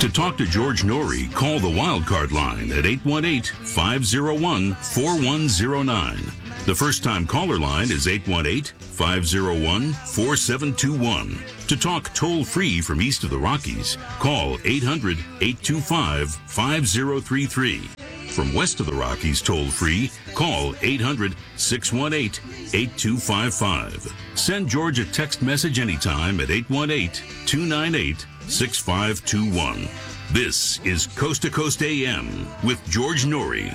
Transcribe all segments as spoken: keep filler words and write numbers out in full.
To talk to George Norrie, call the Wildcard line at eight one eight, five oh one, four one oh nine. The first-time caller line is eight one eight, five oh one, four seven two one. To talk toll-free from east of the Rockies, call eight hundred, eight two five, five oh three three. From west of the Rockies toll-free, call eight hundred, six one eight, eight two five five. Send George a text message anytime at eight one eight, two nine eight, six five two one. This is Coast to Coast A M with George Norrie.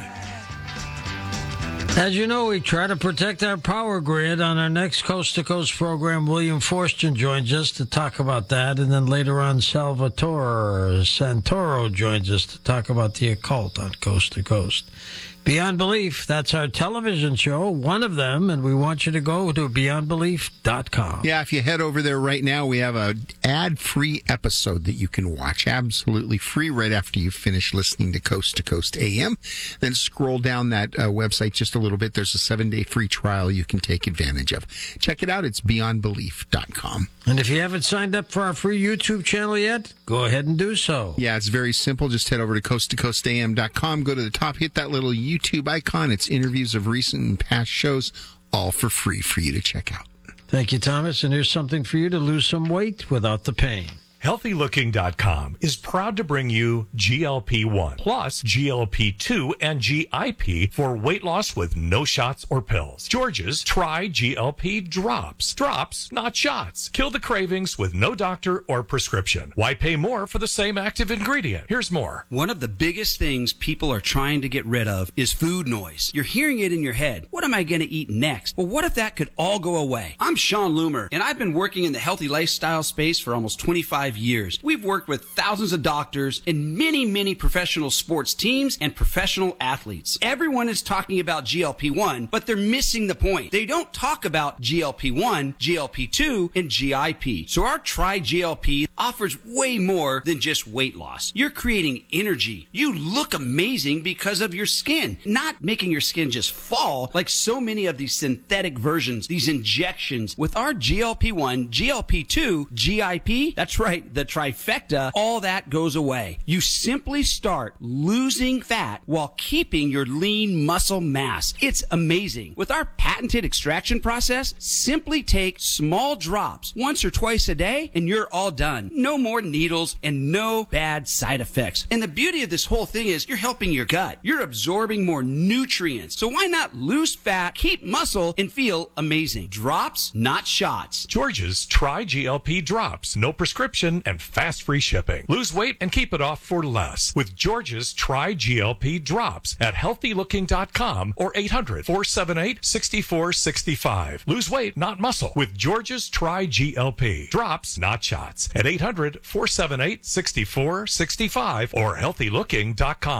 As you know, we try to protect our power grid. On our next Coast to Coast program, William Forstchen joins us to talk about that. And then later on, Salvatore Santoro joins us to talk about the occult on Coast to Coast. Beyond Belief, that's our television show, one of them, and we want you to go to beyond belief dot com. Yeah, if you head over there right now, we have a ad-free episode that you can watch absolutely free right after you finish listening to Coast to Coast A M. Then scroll down that uh, website just a little bit. There's a seven-day free trial you can take advantage of. Check it out. It's beyond belief dot com. And if you haven't signed up for our free YouTube channel yet, go ahead and do so. Yeah, it's very simple. Just head over to coast to coast A M dot com. Go to the top, hit that little YouTube icon. It's interviews of recent and past shows, all for free for you to check out. Thank you, Thomas. And here's something for you to lose some weight without the pain. healthy looking dot com is proud to bring you G L P one plus G L P two and G I P for weight loss with no shots or pills. George's Try G L P Drops. Drops, not shots. Kill the cravings with no doctor or prescription. Why pay more for the same active ingredient? Here's more. One of the biggest things people are trying to get rid of is food noise. You're hearing it in your head. What am I going to eat next? Well, what if that could all go away? I'm Sean Loomer, and I've been working in the healthy lifestyle space for almost twenty-five years. We've worked with thousands of doctors and many, many professional sports teams and professional athletes. Everyone is talking about G L P one, but they're missing the point. They don't talk about G L P one, G L P two, and G I P. So our Try G L P offers way more than just weight loss. You're creating energy. You look amazing because of your skin, not making your skin just fall like so many of these synthetic versions, these injections. With our G L P one, G L P two, G I P, that's right, the trifecta, all that goes away. You simply start losing fat while keeping your lean muscle mass. It's amazing. With our patented extraction process, simply take small drops once or twice a day and you're all done. No more needles and no bad side effects. And the beauty of this whole thing is you're helping your gut. You're absorbing more nutrients. So why not lose fat, keep muscle, and feel amazing? Drops, not shots. George's Try G L P Drops. No prescription and fast free shipping. Lose weight and keep it off for less with George's Try G L P Drops at healthy looking dot com or eight hundred, four seven eight, six four six five. Lose weight, not muscle with George's Try G L P. Drops, not shots at eight hundred, four seven eight, six four six five or healthy looking dot com.